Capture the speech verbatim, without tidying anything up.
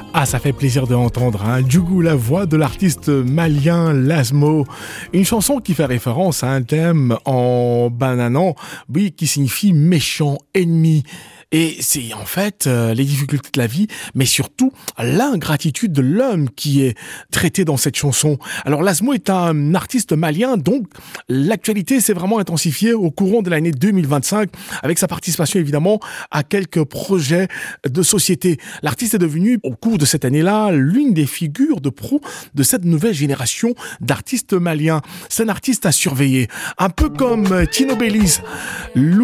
Ah, ça fait plaisir de l'entendre, hein. Djougou, la voix de l'artiste malien Lasmo. Une chanson qui fait référence à un thème en bananan, oui, qui signifie méchant, ennemi. Et c'est en fait euh, les difficultés de la vie, mais surtout l'ingratitude de l'homme qui est traité dans cette chanson. Alors Lasmo est un artiste malien, donc l'actualité s'est vraiment intensifiée au courant de l'année deux mille vingt-cinq, avec sa participation évidemment à quelques projets de société. L'artiste est devenu, au cours de cette année-là, l'une des figures de proue de cette nouvelle génération d'artistes maliens. C'est un artiste à surveiller, un peu comme Tino Belize.